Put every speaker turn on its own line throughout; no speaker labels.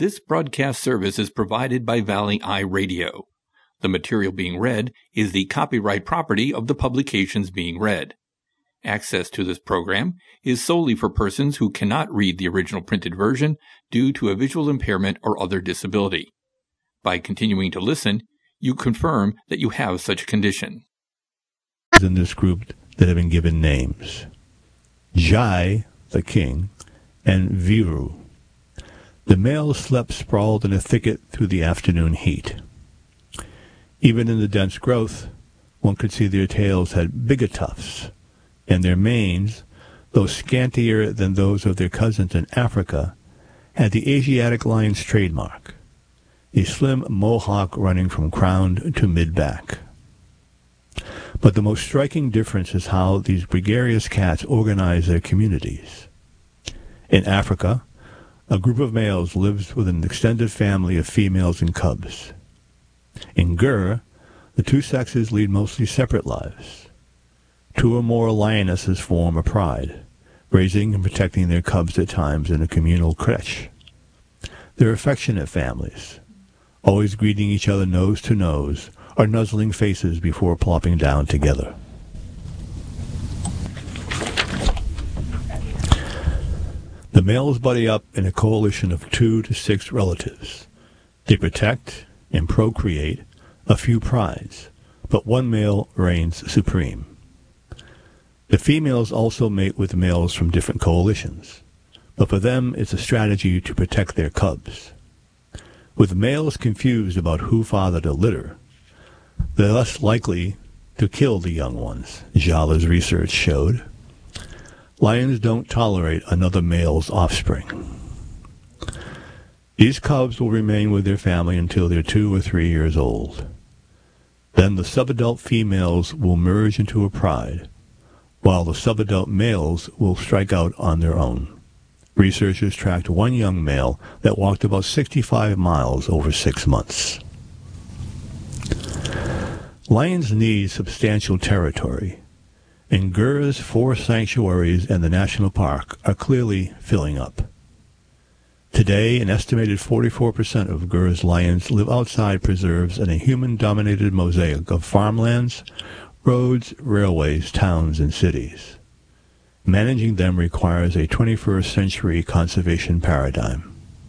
This broadcast service is provided by Valley Eye Radio. The material being read is the copyright property of the publications being read. Access to this program is solely for persons who cannot read the original printed version due to a visual impairment or other disability. By continuing to listen, you confirm that you have such a condition.
In this group that have been given names: Jai, the king, and Viru. The males slept sprawled in a thicket through the afternoon heat. Even in the dense growth, one could see their tails had bigger tufts, and their manes, though scantier than those of their cousins in Africa, had the Asiatic lion's trademark, a slim mohawk running from crown to mid-back. But the most striking difference is how these gregarious cats organize their communities. In Africa, a group of males lives with an extended family of females and cubs. In Gur, the two sexes lead mostly separate lives. Two or more lionesses form a pride, raising and protecting their cubs at times in a communal creche. They're affectionate families, always greeting each other nose to nose or nuzzling faces before plopping down together. The males buddy up in a coalition of 2 to 6 relatives. They protect and procreate a few prides, but one male reigns supreme. The females also mate with males from different coalitions, but for them it's a strategy to protect their cubs. With males confused about who fathered a litter, they're less likely to kill the young ones, Jala's research showed. Lions don't tolerate another male's offspring. These cubs will remain with their family until they're 2 or 3 years old. Then the subadult females will merge into a pride, while the subadult males will strike out on their own. Researchers tracked one young male that walked about 65 miles over 6 months. Lions need substantial territory, and Gur's 4 sanctuaries and the national park are clearly filling up. Today, an estimated 44% of Gur's lions live outside preserves in a human-dominated mosaic of farmlands, roads, railways, towns, and cities. Managing them requires a 21st century conservation paradigm.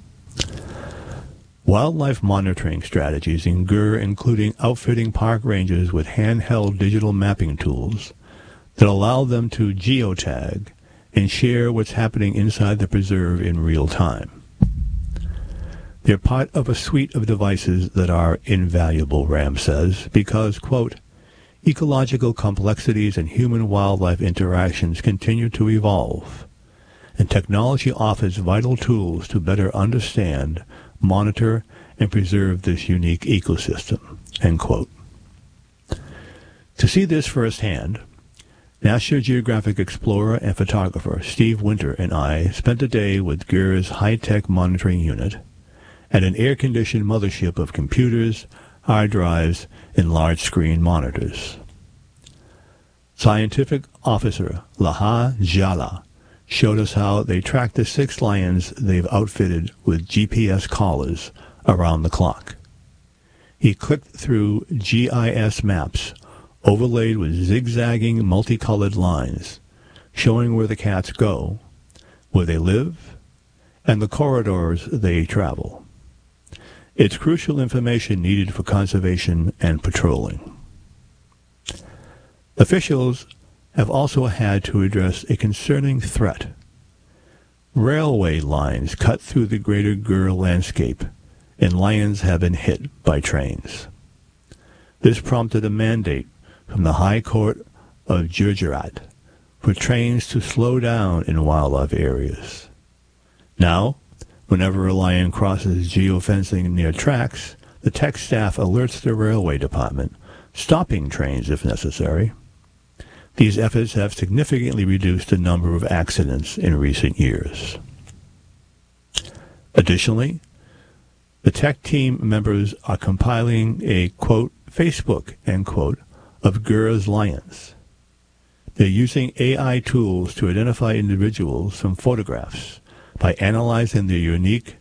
Wildlife monitoring strategies in Gur including outfitting park rangers with handheld digital mapping tools that allow them to geotag and share what's happening inside the preserve in real time. They're part of a suite of devices that are invaluable, Ram says, because, quote, ecological complexities and human-wildlife interactions continue to evolve, and technology offers vital tools to better understand, monitor, and preserve this unique ecosystem, end quote. To see this firsthand, National Geographic explorer and photographer Steve Winter and I spent a day with Gur's high-tech monitoring unit at an air-conditioned mothership of computers, hard drives, and large-screen monitors. Scientific officer Laha Jala showed us how they tracked the 6 lions they've outfitted with GPS collars around the clock. He clicked through GIS maps overlaid with zigzagging multicolored lines, showing where the cats go, where they live, and the corridors they travel. It's crucial information needed for conservation and patrolling. Officials have also had to address a concerning threat. Railway lines cut through the greater Gur landscape, and lions have been hit by trains. This prompted a mandate from the High Court of Gujarat for trains to slow down in wildlife areas. Now, whenever a lion crosses geofencing near tracks, the tech staff alerts the railway department, stopping trains if necessary. These efforts have significantly reduced the number of accidents in recent years. Additionally, the tech team members are compiling a, quote, Facebook, end quote, of Gur's lions. They're using AI tools to identify individuals from photographs by analyzing their unique